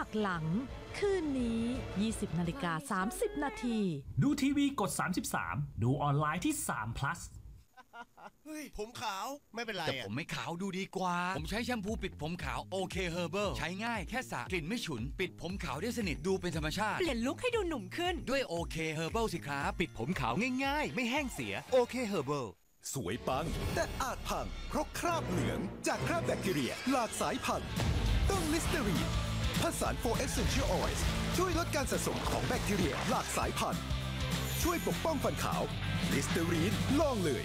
หักหลังคืนนี้ 20:30 นาทีดูทีวีกด 33 ดูออนไลน์ที่3 plus เฮ้ยผมขาวไม่เป็นไรแต่ผมไม่ขาวดูดีกว่าผมใช้แชมพูปิดผมขาวโอเคเฮอร์เบิลใช้ง่ายแค่สระกลิ่นไม่ฉุนปิดผมขาวได้สนิทดูเป็นธรรมชาติเปลี่ยนลุคให้ดูหนุ่มขึ้นด้วยโอเคเฮอร์เบิลสิครับปิดผมขาวง่ายๆไม่แห้งเสียโอเคเฮอร์เบิลสวยปังแต่อาจพังเพราะคราบเหลืองจากคราบแบคทีเรียหลากสายพันธุ์ต้องลิสเตอรีนผสาน4 Essential Oils ช่วยลดการสะสมของแบคทีเรียหลากสายพันธุ์ช่วยปกป้องฟันขาวลิสเตอรีนลองเลย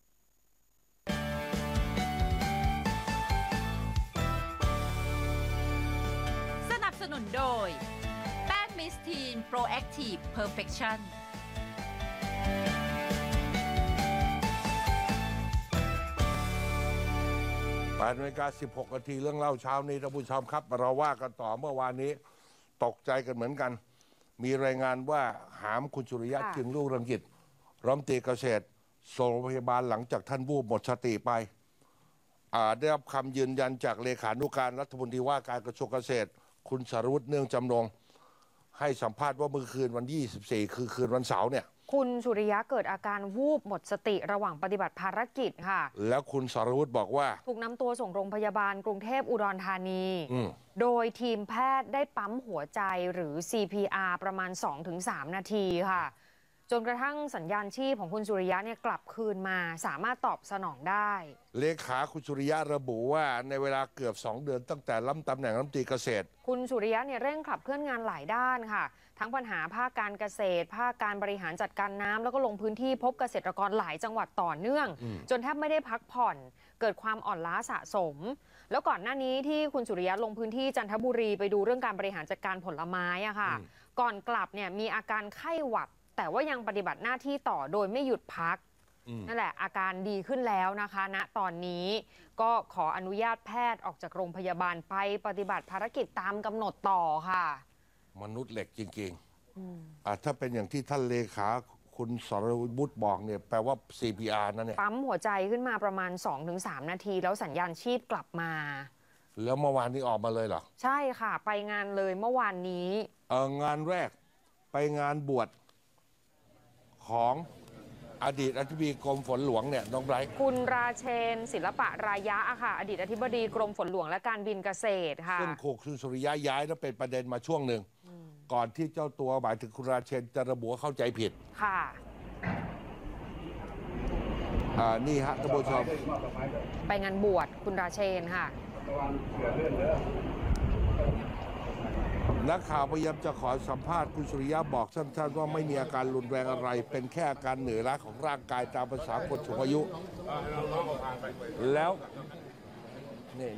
สนับสนุนโดยแป้งมิสทีนโปรแอคทีฟเพอร์เฟคชั่น 8:16 นาทีเรื่องเล่าเช้านี้ท่านผู้ชมครับเราว่ากันต่อเมื่อวานนี้ตกใจกันเหมือนกัน มีรายงานว่าหามคุณสุริยะจึงรุ่งเรืองกิจรัฐมนตรีเกษตรส่งโรงพยาบาลหลังจากท่านวูบหมดสติไปได้รับคำยืนยันจากเลขานุการรัฐมนตรีว่าการกระทรวงเกษตรคุณสรวุฒิเนื่องจำนงให้สัมภาษณ์ว่าเมื่อคืนวันที่24คือคืนวันเสาร์เนี่ยคุณสุริยะเกิดอาการวูบหมดสติระหว่างปฏิบัติภารกิจค่ะแล้วคุณสรวุฒิบอกว่าถูกนำตัวส่งโรงพยาบาลกรุงเทพอุดรธานีโดยทีมแพทย์ได้ปั๊มหัวใจหรือ CPR ประมาณ 2-3 นาทีค่ะจนกระทั่งสัญญาณชีพของคุณสุริยะเนี่ยกลับคืนมาสามารถตอบสนองได้เลขาคุณสุริยะระบุว่าในเวลาเกือบ2 เดือนตั้งแต่รับตำแหน่งรัฐมนตรีเกษตรคุณสุริยะเนี่ยเร่งขับเคลื่อนงานหลายด้านค่ะทั้งปัญหาภาคการเกษตรภาคการบริหารจัดการน้ำแล้วก็ลงพื้นที่พบเกษตรกรหลายจังหวัดต่อเนื่องจนแทบไม่ได้พักผ่อนเกิดความอ่อนล้าสะสมแล้วก่อนหน้านี้ที่คุณสุริยะลงพื้นที่จันทบุรีไปดูเรื่องการบริหารจัดการผลไม้อะค่ะก่อนกลับเนี่ยมีอาการไข้หวัดแต่ว่ายังปฏิบัติหน้าที่ต่อโดยไม่หยุดพักนั่นแหละอาการดีขึ้นแล้วนะคะณตอนนี้ก็ขออนุญาตแพทย์ออกจากโรงพยาบาลไปปฏิบัติภารกิจตามกำหนดต่อค่ะมนุษย์เหล็กจริงๆถ้าเป็นอย่างที่ท่านเลขาคุณสรวุฒิบอกเนี่ยแปลว่า CPR นั่นเนี่ยปั๊มหัวใจขึ้นมาประมาณ 2-3 นาทีแล้วสัญญาณชีพกลับมาแล้วเมื่อวานนี้ออกมาเลยเหรอใช่ค่ะไปงานเลยเมื่อวานนี้งานแรกไปงานบวชของอดีตอธิบดีกรมฝนหลวงเนี่ยน้องไบรท์คุณราเชนศิลปะรายะค่ะอดีตอธิบดีกรมฝนหลวงและการบินเกษตรค่ะซึ่งคุณสุริยะย้ายแล้วเป็นประเด็นมาช่วงหนึ่งก่อนที่เจ้าตัวหมายถึงคุณราเชนจะระบุเข้าใจผิดค่ะนี่ฮะท่านผู้ชมไปงานบวชคุณราเชนค่ะนักข่าวพยายามจะขอสัมภาษณ์คุณสุริยะบอกสั้นๆว่าไม่มีอาการรุนแรงอะไรเป็นแค่อาการเหนื่อยล้าของร่างกายตามภาษาคนสูงอายุแล้วนี่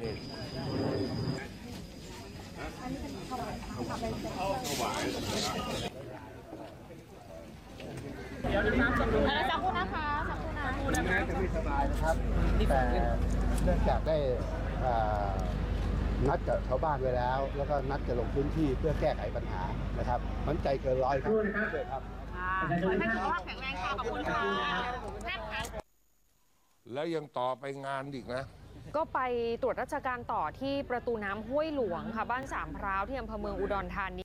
เดี๋ยวน้ำสักครู่นะคะสักครู่นะจะไม่สบายนะครับแต่เนื่องจากได้นัดกับชาวบ้านไว้แล้วก็นัดจะลงพื้นที่เพื่อแก้ไขปัญหานะครับมั่นใจเกินร้อยครับขอให้สุขภาพแข็งแรงค่ะขอบคุณค่ะแล้วยังต่อไปงานอีกนะก็ไปตรวจราชการต่อที่ประตูน้ำห้วยหลวงค่ะบ้านสามพร้าวที่อำเภอเมืองอุดรธา